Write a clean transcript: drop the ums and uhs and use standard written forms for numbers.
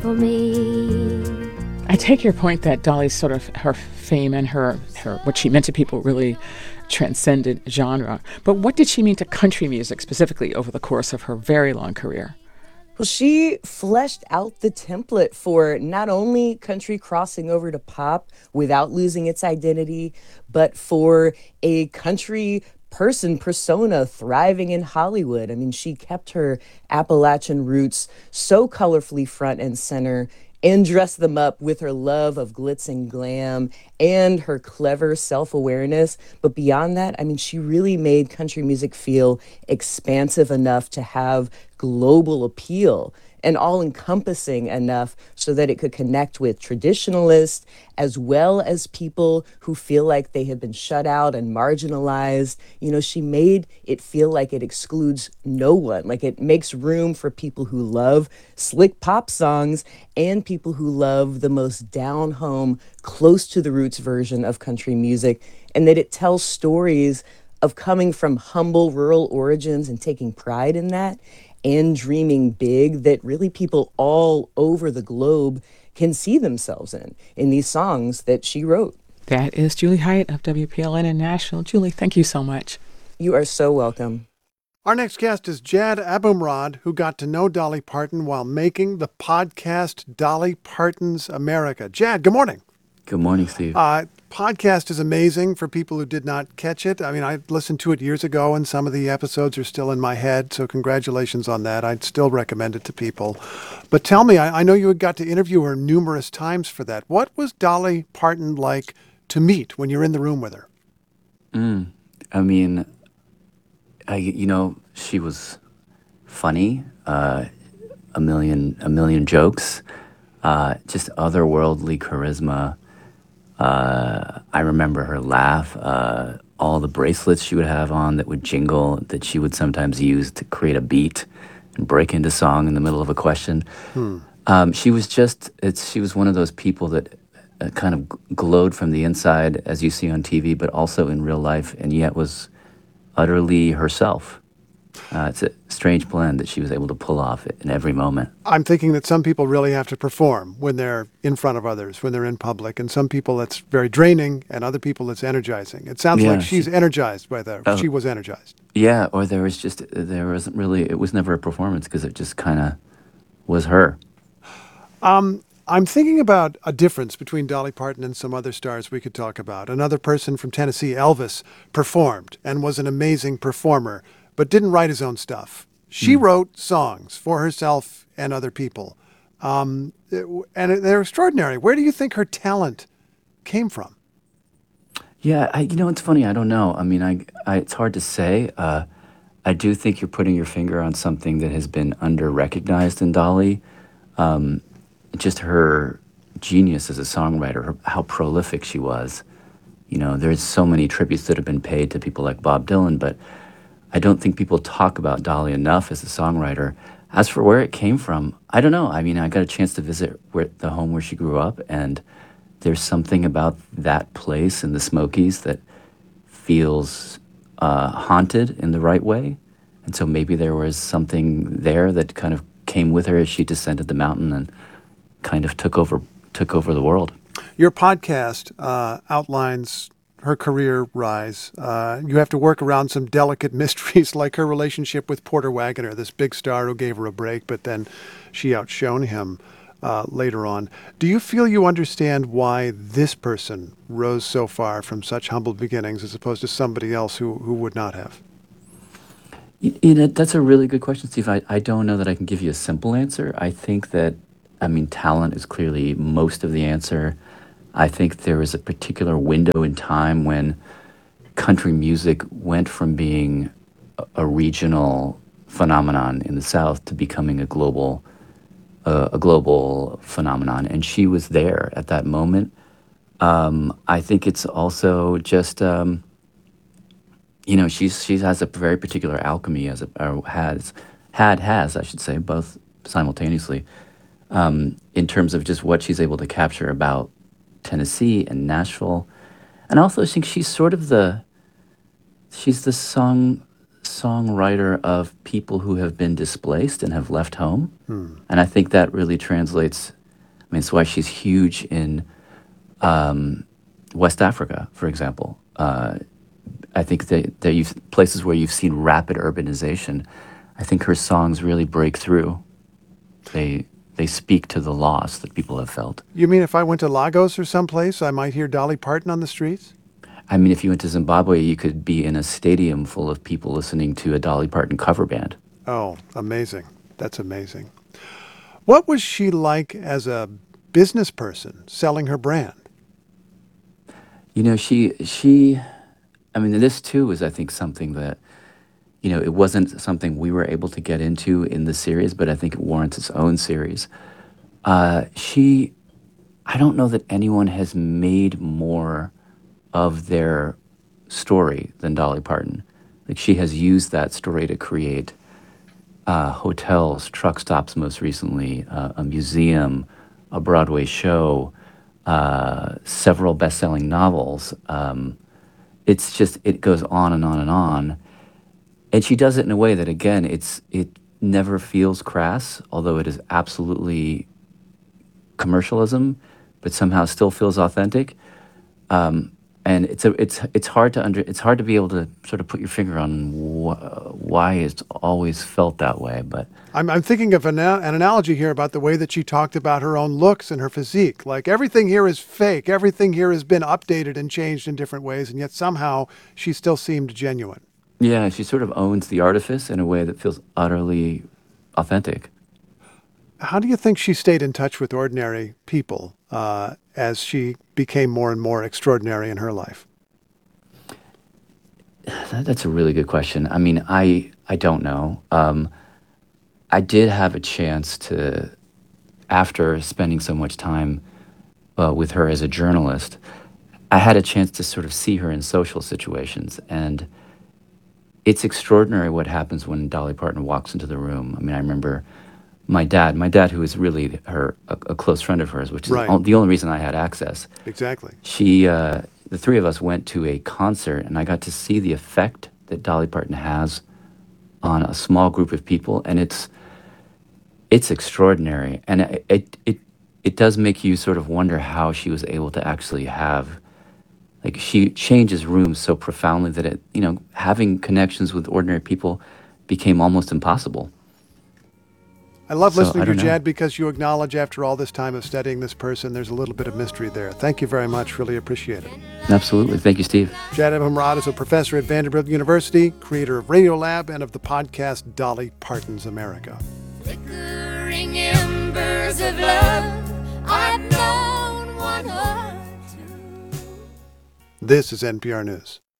for me. I take your point that Dolly's sort of her fame and her what she meant to people really transcended genre. But what did she mean to country music specifically over the course of her very long career? Well, she fleshed out the template for not only country crossing over to pop without losing its identity, but for a country person persona thriving in Hollywood. I mean, she kept her Appalachian roots so colorfully front and center and dressed them up with her love of glitz and glam and her clever self-awareness. But beyond that, I mean, she really made country music feel expansive enough to have global appeal and all encompassing enough so that it could connect with traditionalists as well as people who feel like they have been shut out and marginalized. You know, she made it feel like it excludes no one, like it makes room for people who love slick pop songs and people who love the most down home, close to the roots version of country music, and that it tells stories of coming from humble rural origins and taking pride in that and dreaming big that really people all over the globe can see themselves in these songs that she wrote. That is Julie Hyatt of WPLN in Nashville. Julie, thank you so much. You are so welcome. Our next guest is Jad Abumrad, who got to know Dolly Parton while making the podcast Dolly Parton's America. Jad, good morning. Good morning, Steve. Podcast is amazing for people who did not catch it. I mean, I listened to it years ago, and some of the episodes are still in my head, so congratulations on that. I'd still recommend it to people. But tell me, I know you had got to interview her numerous times for that. What was Dolly Parton like to meet when you're in the room with her? I mean, she was funny, a million jokes, just otherworldly charisma. I remember her laugh, all the bracelets she would have on that would jingle, that she would sometimes use to create a beat and break into song in the middle of a question. She was one of those people that kind of glowed from the inside, as you see on TV, but also in real life, and yet was utterly herself. It's a strange blend that she was able to pull off in every moment. I'm thinking that some people really have to perform when they're in front of others, when they're in public, and some people it's very draining, and other people it's energizing. It sounds like she's energized by that. She was energized. Yeah, or there wasn't really, it was never a performance because it just kind of was her. I'm thinking about a difference between Dolly Parton and some other stars we could talk about. Another person from Tennessee, Elvis, performed and was an amazing performer, but didn't write his own stuff. She wrote songs for herself and other people. And they're extraordinary. Where do you think her talent came from? Yeah, it's funny. I don't know. I mean, it's hard to say. I do think you're putting your finger on something that has been under-recognized in Dolly. Just her genius as a songwriter, how prolific she was. You know, there's so many tributes that have been paid to people like Bob Dylan, but I don't think people talk about Dolly enough as a songwriter. As for where it came from, I don't know. I mean, I got a chance to visit the home where she grew up, and there's something about that place in the Smokies that feels haunted in the right way. And so maybe there was something there that kind of came with her as she descended the mountain and kind of took over the world. Your podcast outlines her career rise. You have to work around some delicate mysteries like her relationship with Porter Wagoner, this big star who gave her a break, but then she outshone him later on. Do you feel you understand why this person rose so far from such humble beginnings as opposed to somebody else who would not have? That's a really good question, Steve. I don't know that I can give you a simple answer. I think that, talent is clearly most of the answer. I think there was a particular window in time when country music went from being a regional phenomenon in the South to becoming a global phenomenon, and she was there at that moment. I think it's also just she has a very particular alchemy has I should say, both simultaneously, in terms of just what she's able to capture about Tennessee and Nashville. And also I think she's sort of the songwriter songwriter of people who have been displaced and have left home. And I think that really translates. I mean, it's why she's huge in West Africa, for example. I think that you've places where you've seen rapid urbanization. I think her songs really break through. They speak to the loss that people have felt. You mean if I went to Lagos or someplace, I might hear Dolly Parton on the streets? I mean, if you went to Zimbabwe, you could be in a stadium full of people listening to a Dolly Parton cover band. Oh, amazing. That's amazing. What was she like as a business person selling her brand? You know, I mean, this too is, I think, something that, it wasn't something we were able to get into in the series, but I think it warrants its own series. I don't know that anyone has made more of their story than Dolly Parton. Like, she has used that story to create hotels, truck stops most recently, a museum, a Broadway show, several best-selling novels. It's just, it goes on and on and on. And she does it in a way that, again, it never feels crass, although it is absolutely commercialism, but somehow still feels authentic. And it's hard to be able to sort of put your finger on why it's always felt that way. But I'm thinking of an analogy here about the way that she talked about her own looks and her physique. Like, everything here is fake. Everything here has been updated and changed in different ways, and yet somehow she still seemed genuine. yeah, she sort of owns the artifice in a way that feels utterly authentic. How do you think she stayed in touch with ordinary people as she became more and more extraordinary in her life? That's a really good question. I mean, I don't know. I did have a chance to, after spending so much time with her as a journalist, I had a chance to sort of see her in social situations. And it's extraordinary what happens when Dolly Parton walks into the room. I mean, I remember my dad, who is really a close friend of hers, which is Right. the only reason I had access. Exactly. The three of us went to a concert, and I got to see the effect that Dolly Parton has on a small group of people, and it's extraordinary. And it does make you sort of wonder how she was able to actually have, like, she changes rooms so profoundly that having connections with ordinary people became almost impossible. I love So, listening I to you, don't know. Jad, because you acknowledge after all this time of studying this person, there's a little bit of mystery there. Thank you very much. Really appreciate it. Absolutely. Thank you, Steve. Jad Abumrad is a professor at Vanderbilt University, creator of Radiolab and of the podcast Dolly Parton's America. Flickering embers of love, I've known one or two. This is NPR News.